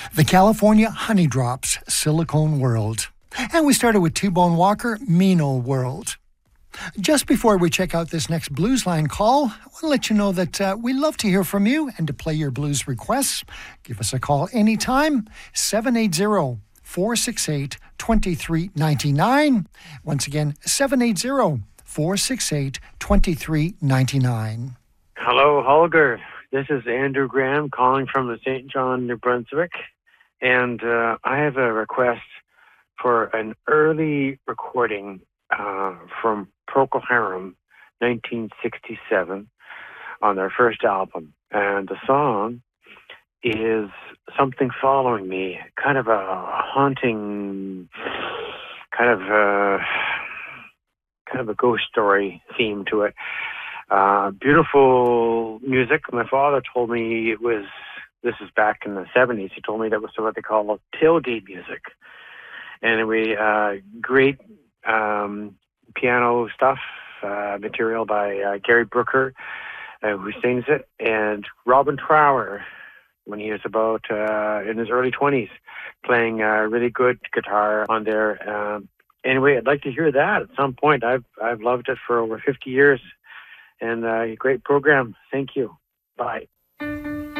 The California Honeydrops, Silicone World. And we started with T-Bone Walker, Mean Old World. Just before we check out this next Blues Line call, I want to let you know that we love to hear from you and to play your blues requests. Give us a call anytime, 780-468-2399. Once again, 780-468-2399. Hello, Holger. This is Andrew Graham calling from the St. John, New Brunswick. And I have a request for an early recording from Procol Harum, 1967, on their first album. And the song is Something Following Me, kind of a haunting, kind of a ghost story theme to it. Beautiful music. My father told me this is back in the 70s, he told me that was what they call tailgate music. Anyway, great piano stuff, material by Gary Brooker, who sings it, and Robin Trower, when he was about in his early 20s, playing really good guitar on there. Anyway, I'd like to hear that at some point. I've loved it for over 50 years, and a great program. Thank you. Bye.